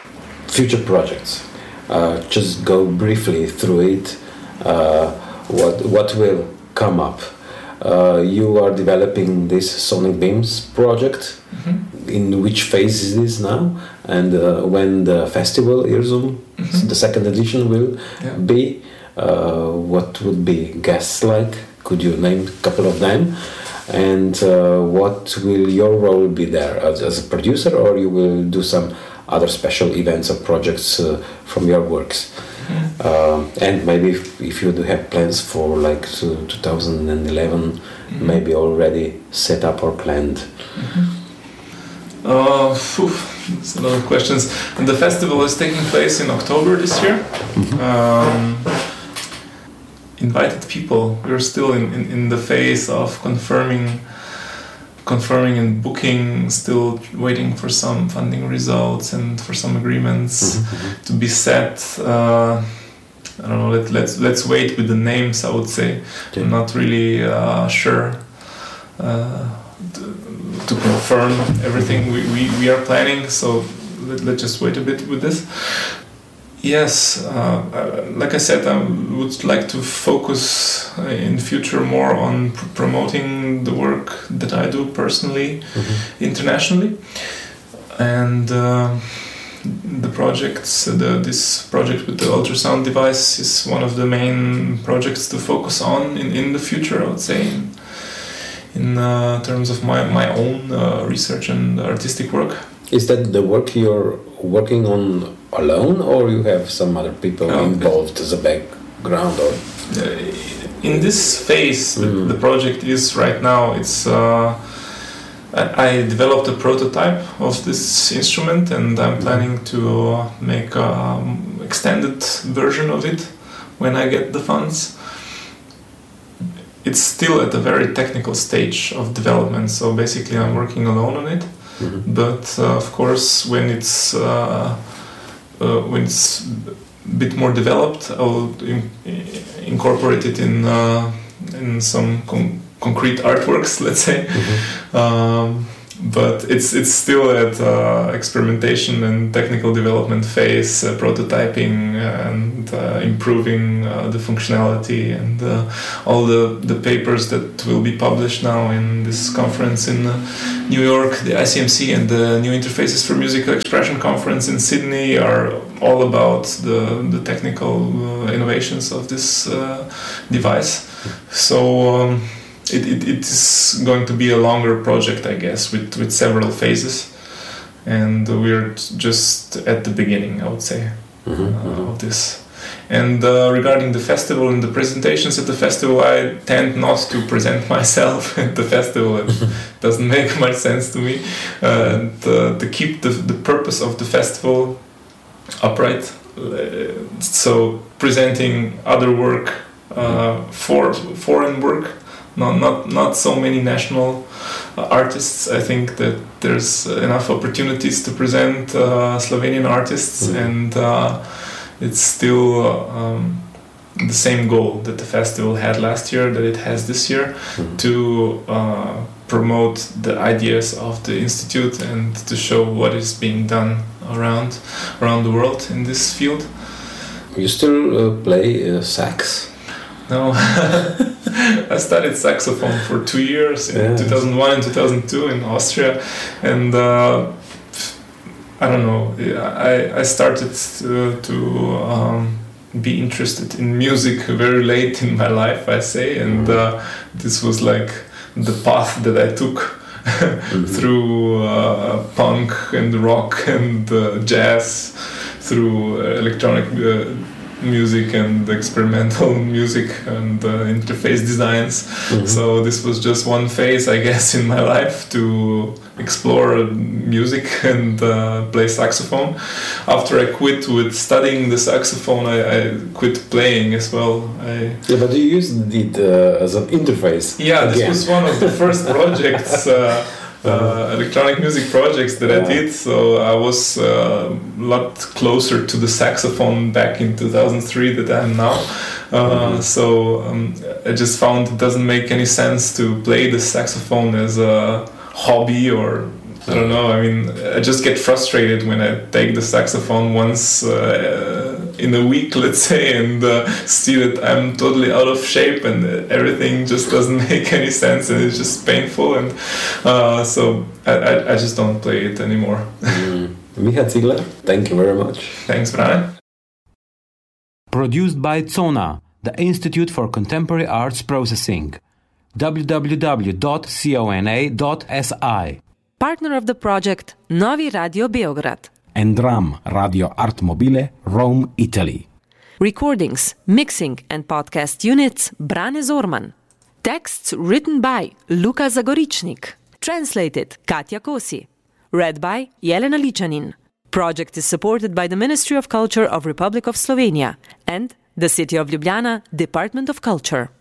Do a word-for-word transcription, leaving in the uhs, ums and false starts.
future projects. Uh, just go briefly through it. Uh, what what will come up? Uh, you are developing this Sonic Beams project. Mm-hmm. In which phase is this now? And uh, when the festival Irzum, mm-hmm. the second edition, will yeah. be? Uh, what would be guests like? Could you name a couple of them? And uh, what will your role be there as, as a producer, or you will do some other special events or projects uh, from your works? Mm-hmm. uh, and maybe if, if you do have plans for like two thousand eleven, mm-hmm. maybe already set up or planned. Mm-hmm. uh, phew, that's a lot of questions. And the festival is taking place in October this year. Mm-hmm. um, invited people. We're still in, in, in the phase of confirming confirming and booking, still waiting for some funding results and for some agreements mm-hmm. to be set. Uh, I don't know, let, let's let's wait with the names, I would say. Okay. I'm not really uh, sure uh, to, to confirm everything we, we, we are planning, so let, let's just wait a bit with this. Yes, uh, like I said, I would like to focus in future more on pr- promoting the work that I do personally, mm-hmm. internationally, and uh, the projects. The, this project with the ultrasound device is one of the main projects to focus on in, in the future, I would say, in, in uh, terms of my my own uh, research and artistic work. Is that the work you're working on alone, or you have some other people um, involved as a background? Or in this phase, mm. the, the project is right now. It's uh, I, I developed a prototype of this instrument, and I'm planning to make an extended version of it when I get the funds. It's still at a very technical stage of development, so basically I'm working alone on it. Mm-hmm. But uh, of course, when it's uh, uh, when it's a bit more developed, I'll in- incorporate it in uh, in some con- concrete artworks, let's say. Mm-hmm. Um, but it's it's still at uh, experimentation and technical development phase, uh, prototyping and uh, improving uh, the functionality and uh, all the, the papers that will be published now in this conference in uh, New York, the I C M C, and the New Interfaces for Musical Expression conference in Sydney are all about the, the technical uh, innovations of this uh, device. So um, It, it it is going to be a longer project, I guess, with, with several phases, and we're just at the beginning, I would say, mm-hmm, uh, mm-hmm. of this. And uh, regarding the festival and the presentations at the festival, I tend not to present myself at the festival. It doesn't make much sense to me. Uh, and, uh, to keep the, the purpose of the festival upright, uh, so presenting other work, uh, for foreign work, Not, not not so many national uh, artists. I think that there's enough opportunities to present uh, Slovenian artists, mm-hmm. and uh, it's still um, the same goal that the festival had last year, that it has this year, mm-hmm. to uh, promote the ideas of the institute and to show what is being done around around the world in this field. You still uh, play uh, sax? No. I studied saxophone for two years in yes. two thousand one and two thousand two in Austria, and uh, I don't know, I, I started to, to um, be interested in music very late in my life, I say, and uh, this was like the path that I took mm-hmm. through uh, punk and rock and uh, jazz, through uh, electronic uh, music and experimental music and uh, interface designs. Mm-hmm. So this was just one phase, I guess, in my life to explore music and uh, play saxophone. After I quit with studying the saxophone, I, I quit playing as well. I yeah, but you used it uh, as an interface. Yeah, again. This was one of the first projects. Uh, Uh, electronic music projects that yeah. I did, so I was uh, a lot closer to the saxophone back in two thousand three than I am now. Uh, mm-hmm. So um, I just found it doesn't make any sense to play the saxophone as a hobby or I don't know. I mean, I just get frustrated when I take the saxophone once uh, in a week, let's say, and uh, see that I'm totally out of shape and everything just doesn't make any sense and it's just painful. And uh, so I, I, I just don't play it anymore. mm. Micha Ziegler, thank you very much. Thanks, Brian. Produced by Zona, the Institute for Contemporary Arts Processing. w w w dot cona dot s i. Partner of the project, Novi Radio Beograd. And Dram Radio Art Mobile, Rome, Italy. Recordings, mixing and podcast units, Brane Zorman. Texts written by Luka Zagoričnik. Translated, Katja Kosi. Read by Jelena Ličanin. Project is supported by the Ministry of Culture of Republic of Slovenia and the City of Ljubljana, Department of Culture.